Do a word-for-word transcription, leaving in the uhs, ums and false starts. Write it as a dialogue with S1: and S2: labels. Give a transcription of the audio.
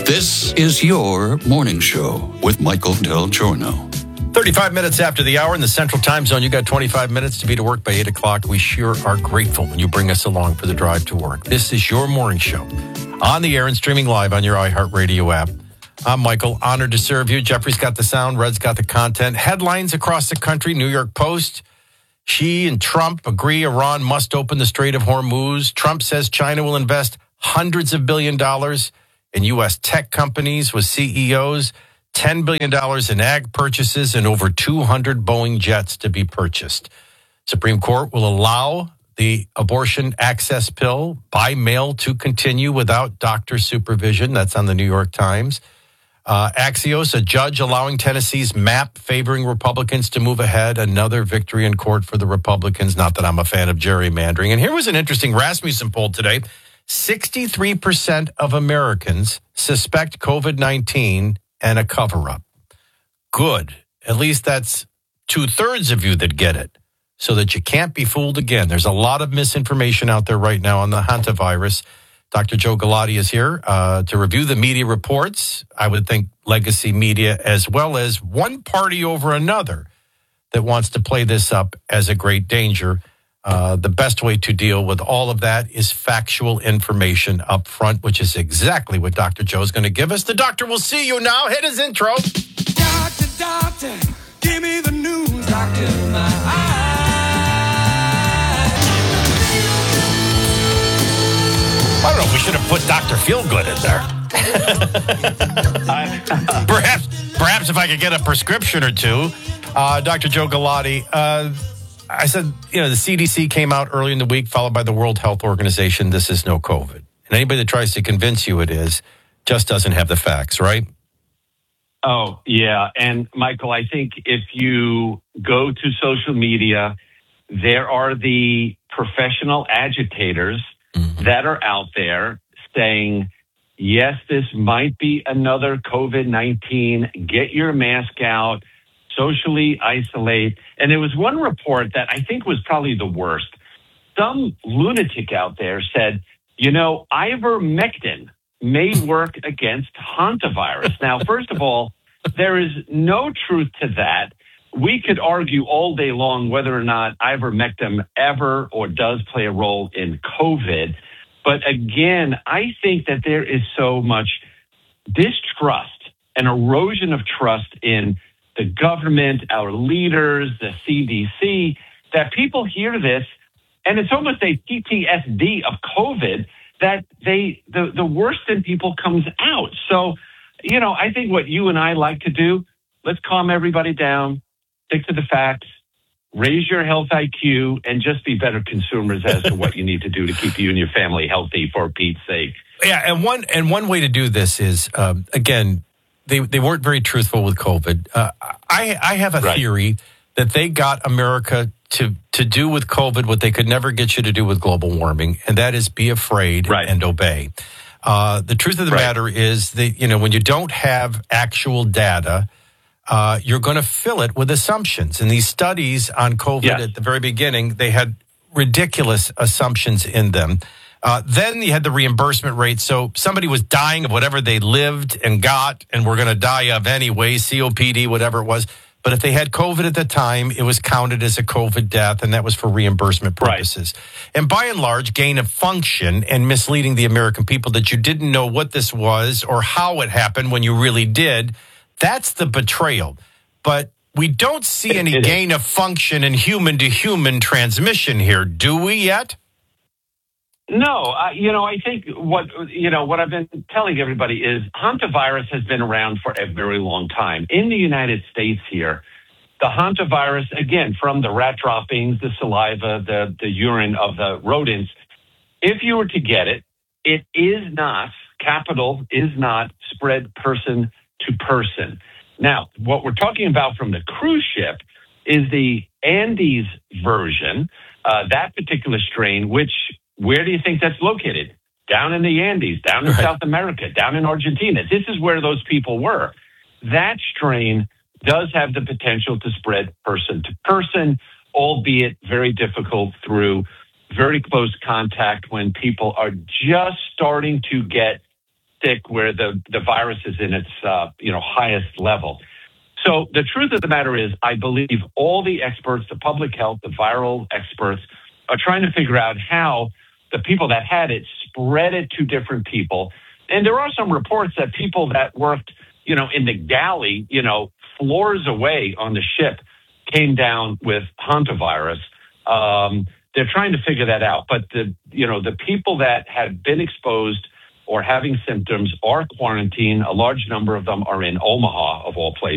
S1: This is your morning show with Michael Del Giorno.
S2: thirty-five minutes after the hour in the Central Time Zone. You got twenty-five minutes to be to work by eight o'clock. We sure are grateful when you bring us along for the drive to work. This is your morning show on the air and streaming live on your iHeartRadio app. I'm Michael, honored to serve you. Jeffrey's got the sound, Red's got the content. Headlines across the country, New York Post. Xi and Trump agree Iran must open the Strait of Hormuz. Trump says China will invest hundreds of billion dollars in U S tech companies with C E Os, ten billion dollars in ag purchases, and over two hundred Boeing jets to be purchased. Supreme Court will allow the abortion access pill by mail to continue without doctor supervision. That's on the New York Times. Uh, Axios, a judge allowing Tennessee's map favoring Republicans to move ahead. Another victory in court for the Republicans. Not that I'm a fan of gerrymandering. And here was an interesting Rasmussen poll today. sixty-three percent of Americans suspect COVID nineteen and a cover-up. Good. At least that's two-thirds of you that get it, so that you can't be fooled again. There's a lot of misinformation out there right now on the hantavirus. Doctor Joe Galati is here uh, to review the media reports. I would think legacy media, as well as one party over another that wants to play this up as a great danger. Uh, the best way to deal with all of that is factual information up front, which is exactly what Doctor Joe is going to give us. The doctor will see you now. Hit his intro.
S3: Doctor, doctor, give me the news, doctor, my eyes.
S2: I don't know if we should have put Doctor Feelgood in there. perhaps, perhaps if I could get a prescription or two. Uh, Doctor Joe Galati, uh, I said, you know, the C D C came out early in the week, followed by the World Health Organization. This is no COVID. And anybody that tries to convince you it is just doesn't have the facts, right?
S4: Oh, yeah. And Michael, I think if you go to social media, there are the professional agitators mm-hmm. that are out there saying, yes, this might be another COVID nineteen. Get your mask out. Socially isolate. And there was one report that I think was probably the worst. Some lunatic out there said, you know, ivermectin may work against hantavirus. Now, first of all, there is no truth to that. We could argue all day long whether or not ivermectin ever or does play a role in COVID. But again, I think that there is so much distrust and erosion of trust in the government, our leaders, the C D C, that people hear this, and it's almost a P T S D of COVID, that they the, the worst in people comes out. So, you know, I think what you and I like to do, let's calm everybody down, stick to the facts, raise your health I Q, and just be better consumers as to what you need to do to keep you and your family healthy, for Pete's sake.
S2: Yeah, and one and one way to do this is, um, again, They they weren't very truthful with COVID. Uh, I I have a right. theory that they got America to to do with COVID what they could never get you to do with global warming, and that is be afraid right. and obey. Uh, the truth of the right. matter is that, you know, when you don't have actual data, uh, you're going to fill it with assumptions. And these studies on COVID yes. at the very beginning, they had ridiculous assumptions in them. Uh, then you had the reimbursement rate. So somebody was dying of whatever they lived and got and were going to die of anyway, C O P D, whatever it was. But if they had COVID at the time, it was counted as a COVID death, and that was for reimbursement purposes. Right. And by and large, gain of function and misleading the American people that you didn't know what this was or how it happened when you really did, that's the betrayal. But we don't see any gain of function in human-to-human transmission here, do we yet?
S4: No, uh, you know, I think what, you know, what I've been telling everybody is hantavirus has been around for a very long time. In the United States here, the hantavirus, again, from the rat droppings, the saliva, the, the urine of the rodents, if you were to get it, it is not, capital is not spread person to person. Now, what we're talking about from the cruise ship is the Andes version, uh, that particular strain, which where do you think that's located? Down in the Andes, down in right. South America, down in Argentina. This is where those people were. That strain does have the potential to spread person to person, albeit very difficult through very close contact when people are just starting to get sick, where the, the virus is in its uh, you know highest level. So the truth of the matter is, I believe all the experts, the public health, the viral experts, are trying to figure out how the people that had it spread it to different people. And there are some reports that people that worked, you know, in the galley, you know, floors away on the ship came down with hantavirus. Um, they're trying to figure that out. But the, you know, the people that have been exposed or having symptoms are quarantined. A large number of them are in Omaha, of all places.